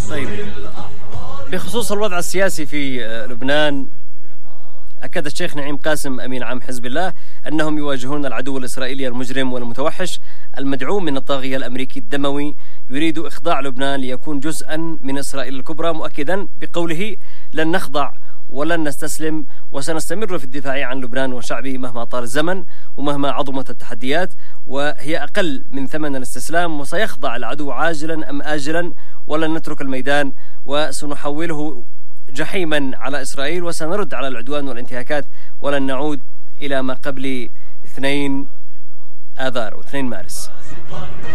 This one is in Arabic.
طيب، بخصوص الوضع السياسي في لبنان، أكد الشيخ نعيم قاسم أمين عام حزب الله أنهم يواجهون العدو الإسرائيلي المجرم والمتوحش المدعوم من الطاغية الأمريكي الدموي يريد إخضاع لبنان ليكون جزءا من إسرائيل الكبرى، مؤكدا بقوله: لن نخضع ولن نستسلم وسنستمر في الدفاع عن لبنان وشعبه مهما طال الزمن ومهما عظمت التحديات، وهي أقل من ثمن الاستسلام، وسيخضع العدو عاجلا أم آجلا ولن نترك الميدان وسنحوله جحيما على إسرائيل وسنرد على العدوان والانتهاكات ولن نعود إلى ما قبل 2 آذار و2 مارس.